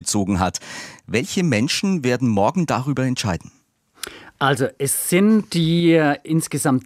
gezogen hat. Welche Menschen werden morgen darüber entscheiden? Also es sind die insgesamt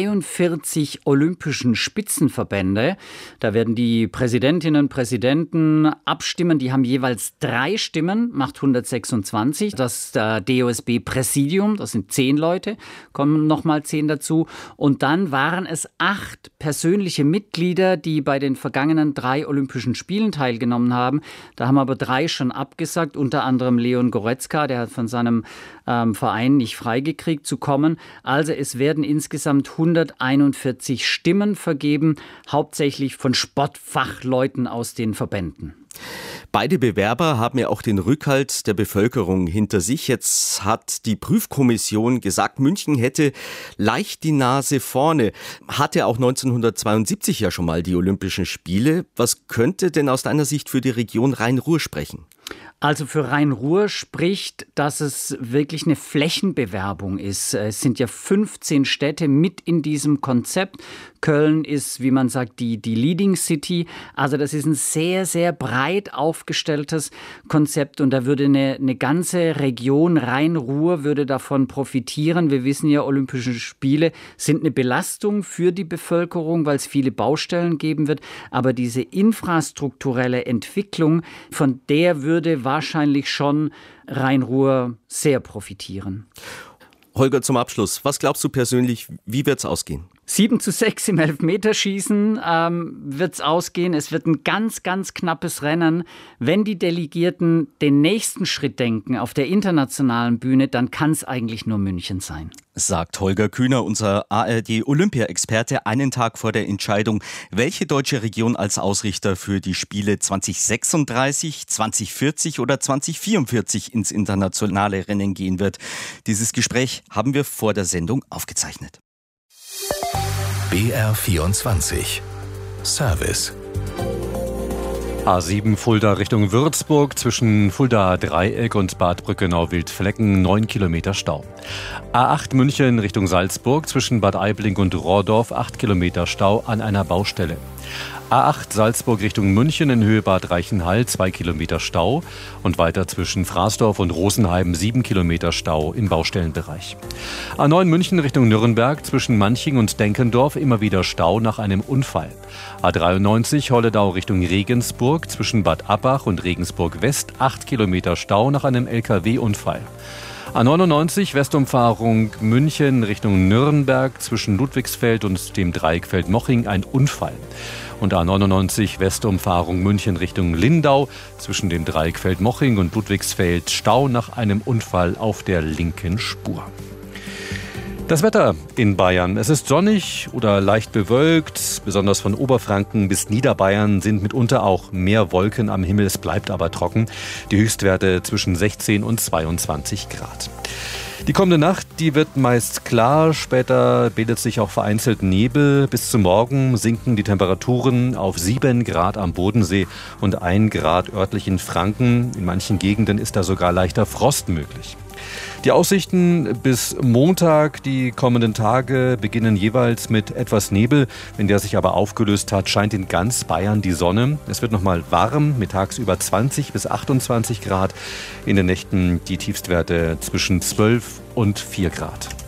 42 olympischen Spitzenverbände. Da werden die Präsidentinnen und Präsidenten abstimmen. Die haben jeweils 3 Stimmen, macht 126. Das DOSB-Präsidium, das sind 10 Leute, kommen nochmal 10 dazu. Und dann waren es 8 persönliche Mitglieder, die bei den vergangenen 3 Olympischen Spielen teilgenommen haben. Da haben aber 3 schon abgesagt, unter anderem Leon Goretzka, der hat von seinem Verein nicht freigekriegt zu kommen. Also es werden insgesamt 141 Stimmen vergeben, hauptsächlich von Sportfachleuten aus den Verbänden. Beide Bewerber haben ja auch den Rückhalt der Bevölkerung hinter sich. Jetzt hat die Prüfkommission gesagt, München hätte leicht die Nase vorne. Hatte auch 1972 ja schon mal die Olympischen Spiele. Was könnte denn aus deiner Sicht für die Region Rhein-Ruhr sprechen? Also für Rhein-Ruhr spricht, dass es wirklich eine Flächenbewerbung ist. Es sind ja 15 Städte mit in diesem Konzept. Köln ist, wie man sagt, die Leading City. Also das ist ein sehr, sehr breit aufgestelltes Konzept und da würde eine ganze Region Rhein-Ruhr würde davon profitieren. Wir wissen ja, Olympische Spiele sind eine Belastung für die Bevölkerung, weil es viele Baustellen geben wird. Aber diese infrastrukturelle Entwicklung, von der würde wahrscheinlich schon Rhein-Ruhr sehr profitieren. Holger, zum Abschluss, was glaubst du persönlich, wie wird es ausgehen? 7:6 im Elfmeterschießen wird es ausgehen. Es wird ein ganz, ganz knappes Rennen. Wenn die Delegierten den nächsten Schritt denken auf der internationalen Bühne, dann kann es eigentlich nur München sein. Sagt Holger Kühner, unser ARD-Olympia-Experte, einen Tag vor der Entscheidung, welche deutsche Region als Ausrichter für die Spiele 2036, 2040 oder 2044 ins internationale Rennen gehen wird. Dieses Gespräch haben wir vor der Sendung aufgezeichnet. BR24 Service. A7 Fulda Richtung Würzburg, zwischen Fulda Dreieck und Bad Brückenau-Wildflecken 9 Kilometer Stau. A8 München Richtung Salzburg, zwischen Bad Aibling und Rohrdorf 8 Kilometer Stau an einer Baustelle. A8 Salzburg Richtung München in Höhe Bad Reichenhall 2 Kilometer Stau und weiter zwischen Fraßdorf und Rosenheim 7 Kilometer Stau im Baustellenbereich. A9 München Richtung Nürnberg, zwischen Manching und Denkendorf immer wieder Stau nach einem Unfall. A93 Holledau Richtung Regensburg, zwischen Bad Abbach und Regensburg West 8 Kilometer Stau nach einem LKW-Unfall. A99 Westumfahrung München Richtung Nürnberg, zwischen Ludwigsfeld und dem Dreieck Feldmoching ein Unfall. Und A99 Westumfahrung München Richtung Lindau, zwischen dem Dreieck Feldmoching und Ludwigsfeld Stau nach einem Unfall auf der linken Spur. Das Wetter in Bayern. Es ist sonnig oder leicht bewölkt. Besonders von Oberfranken bis Niederbayern sind mitunter auch mehr Wolken am Himmel. Es bleibt aber trocken. Die Höchstwerte zwischen 16 und 22 Grad. Die kommende Nacht, die wird meist klar. Später bildet sich auch vereinzelt Nebel. Bis zum Morgen sinken die Temperaturen auf 7 Grad am Bodensee und 1 Grad örtlich in Franken. In manchen Gegenden ist da sogar leichter Frost möglich. Die Aussichten bis Montag, die kommenden Tage, beginnen jeweils mit etwas Nebel. Wenn der sich aber aufgelöst hat, scheint in ganz Bayern die Sonne. Es wird nochmal warm, mit tagsüber 20 bis 28 Grad. In den Nächten die Tiefstwerte zwischen 12 und 4 Grad.